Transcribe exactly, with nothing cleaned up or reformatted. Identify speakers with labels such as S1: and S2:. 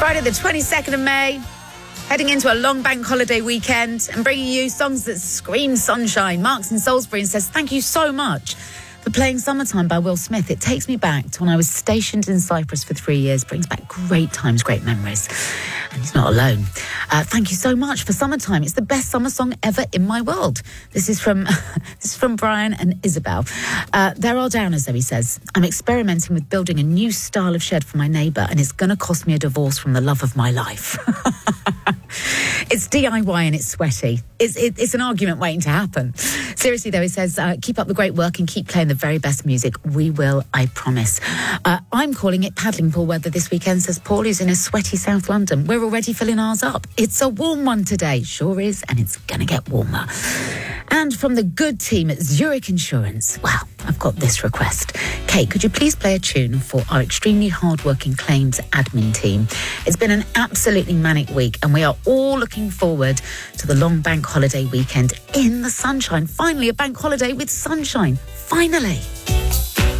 S1: Friday the twenty-second of May, heading into a long bank holiday weekend and bringing you songs that scream sunshine. Mark's in Salisbury and says, thank you so much for playing Summertime by Will Smith. It takes me back to when I was stationed in Cyprus for three years, brings back great times, great memories. And he's not alone. Uh, thank you so much for Summertime. It's the best summer song ever in my world. This is from this is from Brian and Isabel. Uh, there are downers, though, he says. I'm experimenting with building a new style of shed for my neighbour, and it's going to cost me a divorce from the love of my life. It's D I Y and it's sweaty. It's, it, it's an argument waiting to happen. Seriously, though, he says, uh, keep up the great work and keep playing the very best music. We will, I promise. Uh, I'm calling it paddling pool weather this weekend, says Paul, who's in a sweaty South London. We're already filling ours up. It's a warm one today. Sure is, and it's going to get warmer. And from the good team at Zurich Insurance, wow, I've got this request. Kate, could you please play a tune for our extremely hard-working claims admin team? It's been an absolutely manic week, and we are all looking forward to the long bank holiday weekend in the sunshine. Finally, a bank holiday with sunshine. Finally.